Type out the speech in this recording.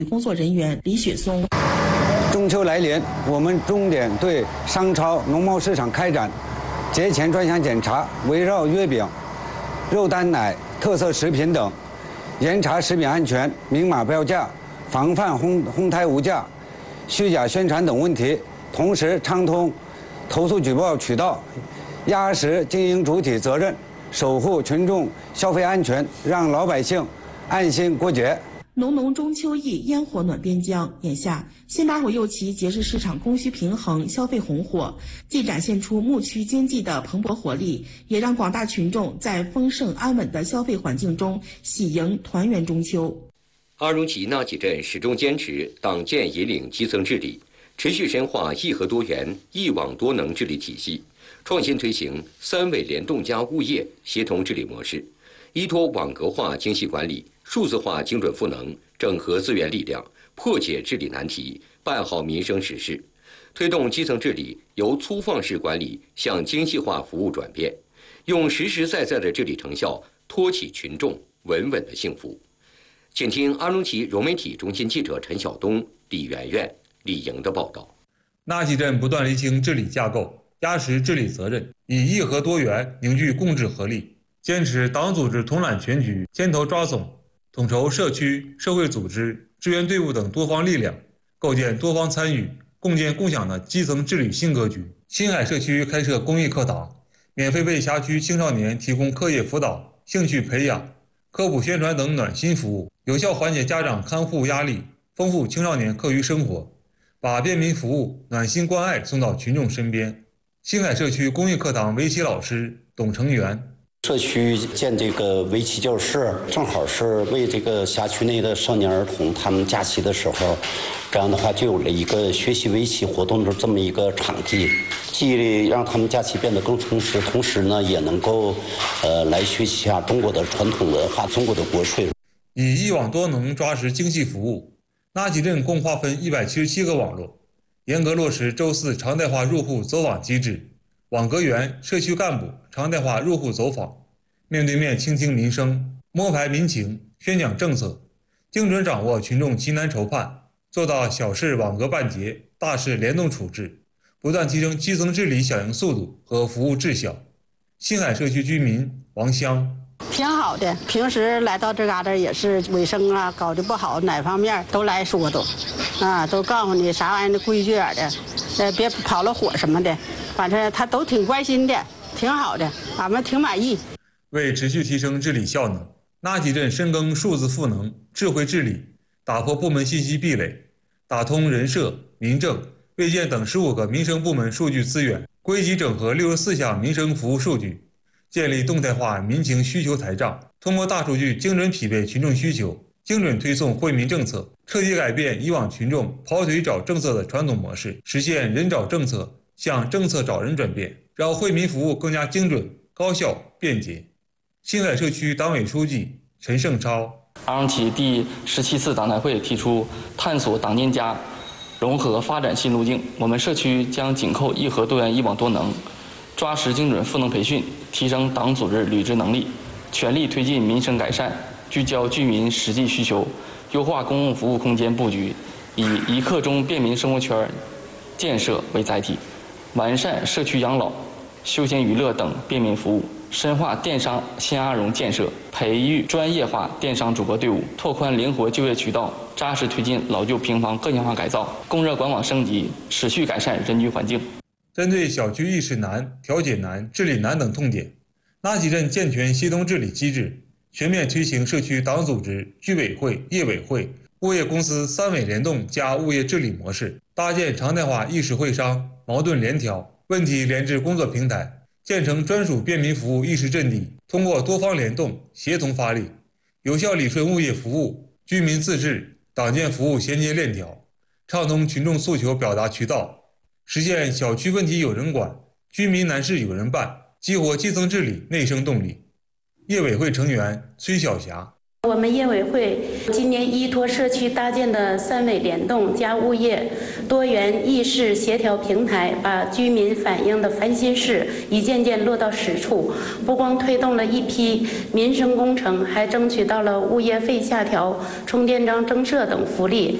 工作人员李雪松。 中秋来临，我们重点对商超、农贸市场开展节前专项检查，围绕月饼、肉蛋奶、特色食品等，严查食品安全、明码标价、防范哄抬物价、虚假宣传等问题，同时畅通投诉举报渠道，压实经营主体责任，守护群众消费安全，让老百姓安心过节。 浓浓中秋意，烟火暖边疆。眼下，新八火右旗节日市场供需平衡，消费红火，既展现出牧区经济的蓬勃活力，也让广大群众在丰盛安稳的消费环境中喜迎团圆中秋。 阿荣旗纳吉镇始终坚持党建引领基层治理，持续深化义和多元、一网多能治理体系，创新推行3委联动加物业协同治理模式，依托网格化精细管理、数字化精准赋能，整合资源力量，破解治理难题，办好民生实事，推动基层治理由粗放式管理向精细化服务转变，用实实在在的治理成效托起群众稳稳的幸福。请听阿荣旗融媒体中心记者陈晓东、李媛媛、李莹的报道。 纳吉镇不断厘清治理架构，压实治理责任，以义和多元凝聚共治合力，坚持党组织统揽全局，牵头抓总，统筹社区、社会组织、支援队伍等多方力量，构建多方参与、共建共享的基层治理新格局。新海社区开设公益课堂，免费为辖区青少年提供课业辅导、兴趣培养、科普宣传等暖心服务，有效缓解家长看护压力，丰富青少年课余生活，把便民服务、暖心关爱送到群众身边。新海社区公益课堂围棋老师董成元。 社区建这个围棋教室，正好是为这个辖区内的少年儿童他们假期的时候，这样的话就有了一个学习围棋活动的这么一个场地，既让他们假期变得更充实，同时呢也能够来学习一下中国的传统文化、中国的国粹。 以一网多能抓实精细服务，纳吉镇共划分177个网络，严格落实周4常态化入户走访机制，网格员、社区干部常态化入户走访，面对面倾听民生，摸排民情，宣讲政策，精准掌握群众急难愁盼，做到小事网格办结，大事联动处置，不断提升基层治理响应速度和服务质效。新海社区居民王香。 挺好的，平时来到这嘎达也是卫生啊搞得不好，哪方面都来说都告诉你啥玩意儿的规矩点的，别跑了火什么的，反正他都挺关心的，挺好的，俺们挺满意。 为持续提升治理效能，纳吉镇深耕数字赋能、智慧治理，打破部门信息壁垒，打通人社、民政、卫健等15个民生部门数据资源，归集整合64项民生服务数据，建立动态化民情需求台账，通过大数据精准匹配群众需求，精准推送惠民政策，彻底改变以往群众跑腿找政策的传统模式，实现人找政策向政策找人转变，让惠民服务更加精准、高效、便捷。新海社区党委书记陈胜超。 阿荣旗第17次党代会提出探索党建加融合发展新路径，我们社区将紧扣义和多元、一网多能，抓实精准赋能培训，提升党组织履职能力，全力推进民生改善，聚焦居民实际需求，优化公共服务空间布局，以一刻钟便民生活圈建设为载体，完善社区养老、休闲娱乐等便民服务，深化电商新阿荣建设，培育专业化电商主播队伍，拓宽灵活就业渠道，扎实推进老旧平房个性化改造，供热管网升级，持续改善人居环境。 针对小区意识难、调解难、治理难等痛点，纳吉镇健全协同治理机制，全面推行社区党组织、居委会、业委会、物业公司3委联动加物业治理模式，搭建常态化意识会商、矛盾联调、问题联治工作平台，建成专属便民服务意识阵地，通过多方联动、协同发力，有效理顺物业服务、居民自治、党建服务衔接链条，畅通群众诉求表达渠道，实现小区问题有人管，居民难事有人办，激活基层治理内生动力。业委会成员崔晓霞。 我们业委会今年依托社区搭建的3委联动加物业多元议事协调平台，把居民反映的烦心事一件件落到实处，不光推动了一批民生工程，还争取到了物业费下调、充电桩增设等福利。